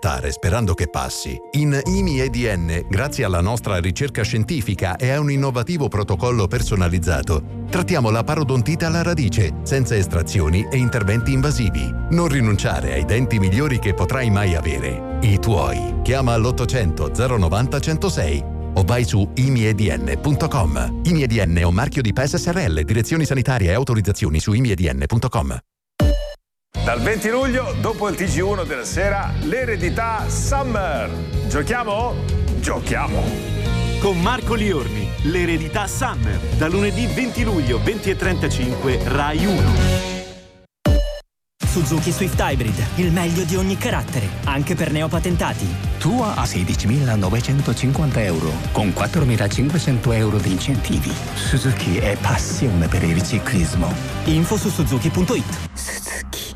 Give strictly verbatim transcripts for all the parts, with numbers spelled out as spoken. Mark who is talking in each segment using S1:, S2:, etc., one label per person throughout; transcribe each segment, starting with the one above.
S1: aspettare sperando che passi. In I M I E D N, grazie alla nostra ricerca scientifica e a un innovativo protocollo personalizzato, trattiamo la parodontite alla radice, senza estrazioni e interventi invasivi. Non rinunciare ai denti migliori che potrai mai avere. I tuoi. Chiama all'ottocento zero novanta centosei o vai su i m i e d n punto com. I M I E D N è un marchio di P E S S R L, direzioni sanitarie e autorizzazioni su i m i e d n punto com.
S2: Dal venti luglio, dopo il T G uno della sera, l'eredità Summer. Giochiamo? Giochiamo!
S3: Con Marco Liorni, l'eredità Summer, da lunedì venti luglio, venti e trentacinque, Rai uno.
S4: Suzuki Swift Hybrid, il meglio di ogni carattere, anche per neopatentati.
S5: Tua a sedicimilanovecentocinquanta euro, con quattromilacinquecento euro di incentivi. Suzuki è passione per il ciclismo.
S4: Info su suzuki punto it.
S5: Suzuki.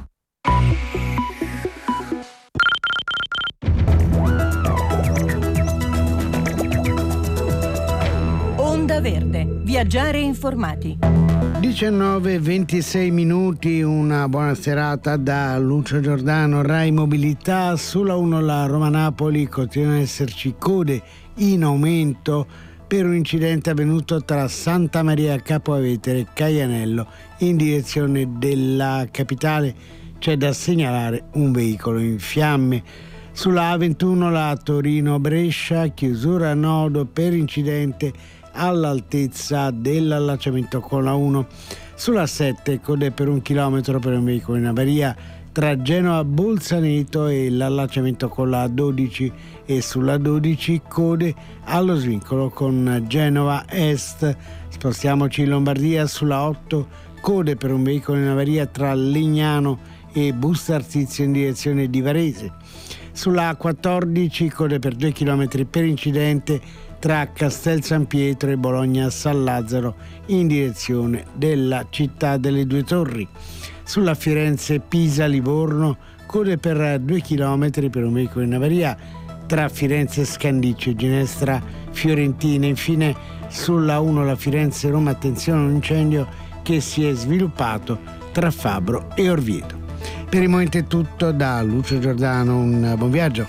S6: Onda Verde, viaggiare informati.
S7: diciannove e ventisei minuti, una buona serata da Lucio Giordano, Rai Mobilità. Sulla uno la Roma-Napoli continuano ad esserci code in aumento per un incidente avvenuto tra Santa Maria Capo Avetere e Caianello in direzione della capitale. C'è da segnalare un veicolo in fiamme. Sulla A ventuno la Torino-Brescia, chiusura a nodo per incidente all'altezza dell'allacciamento con la uno. Sulla sette code per un chilometro per un veicolo in avaria tra Genova Bolzaneto e l'allacciamento con la dodici, e sulla dodici code allo svincolo con Genova Est. Spostiamoci in Lombardia. Sulla otto code per un veicolo in avaria tra Legnano e Busto Arsizio in direzione di Varese. Sulla A quattordici code per due chilometri per incidente tra Castel San Pietro e Bologna San Lazzaro in direzione della città delle Due Torri. Sulla Firenze Pisa Livorno code per due chilometri per un veicolo in avaria tra Firenze Scandiccio e Ginestra Fiorentina. Infine sulla uno la Firenze Roma, attenzione a un incendio che si è sviluppato tra Fabbro e Orvieto. Per il momento è tutto da Lucio Giordano, un buon viaggio.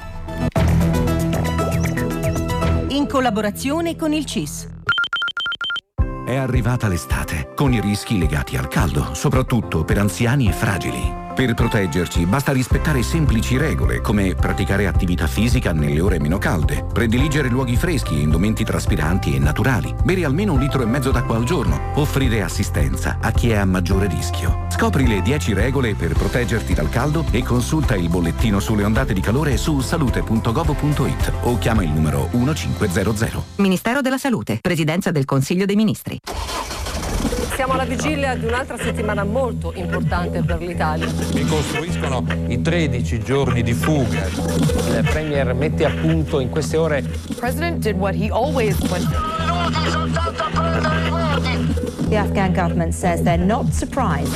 S6: In collaborazione con il C I S.
S8: È arrivata l'estate, con i rischi legati al caldo, soprattutto per anziani e fragili. Per proteggerci basta rispettare semplici regole, come praticare attività fisica nelle ore meno calde, prediligere luoghi freschi e indumenti traspiranti e naturali, bere almeno un litro e mezzo d'acqua al giorno, offrire assistenza a chi è a maggiore rischio. Scopri le dieci regole per proteggerti dal caldo e consulta il bollettino sulle ondate di calore su salute punto gov punto it o chiama il numero uno cinque zero zero.
S9: Ministero della Salute, Presidenza del Consiglio dei Ministri.
S10: Siamo alla vigilia di un'altra settimana molto importante per l'Italia.
S11: Ricostruiscono i tredici giorni di fuga. Il Premier mette a punto in queste ore.
S10: The President did what he always went.
S12: The Afghan government says they're not surprised.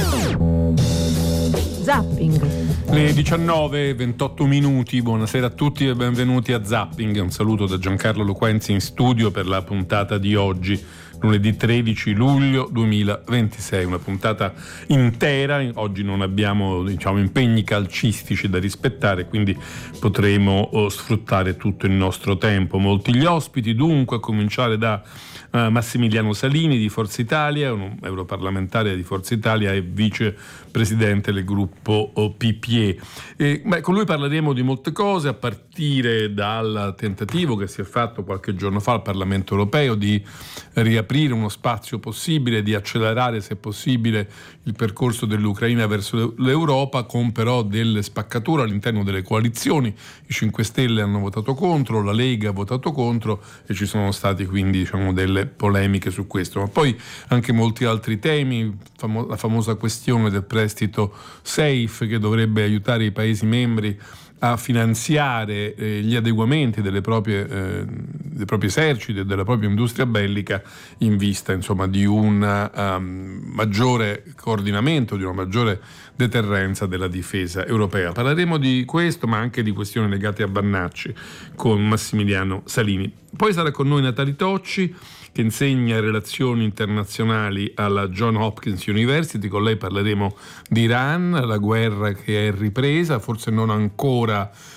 S6: Zapping.
S13: Le diciannove e ventotto minuti, buonasera a tutti e benvenuti a Zapping. Un saluto da Giancarlo Loquenzi in studio per la puntata di oggi, lunedì tredici luglio duemilaventisei, una puntata intera. Oggi non abbiamo, diciamo, impegni calcistici da rispettare, quindi potremo oh, sfruttare tutto il nostro tempo. Molti gli ospiti, dunque, a cominciare da uh, Massimiliano Salini di Forza Italia, un europarlamentare di Forza Italia e vicepresidente del gruppo P P E. E, beh, con lui parleremo di molte cose, a partire dal tentativo che si è fatto qualche giorno fa al Parlamento europeo di riaprire uno spazio possibile, di accelerare se possibile il percorso dell'Ucraina verso l'Europa, con però delle spaccature all'interno delle coalizioni. I cinque Stelle hanno votato contro, la Lega ha votato contro e ci sono stati quindi, diciamo, delle polemiche su questo, ma poi anche molti altri temi, famo- la famosa questione del prestito SAFE che dovrebbe aiutare i Paesi membri a finanziare eh, gli adeguamenti delle proprie, eh, dei propri eserciti e della propria industria bellica in vista, insomma, di un um, maggiore coordinamento, di una maggiore deterrenza della difesa europea. Parleremo di questo, ma anche di questioni legate a Vannacci con Massimiliano Salini. Poi sarà con noi Natali Tocci, che insegna relazioni internazionali alla Johns Hopkins University. Con lei parleremo di Iran, la guerra che è ripresa, forse non ancora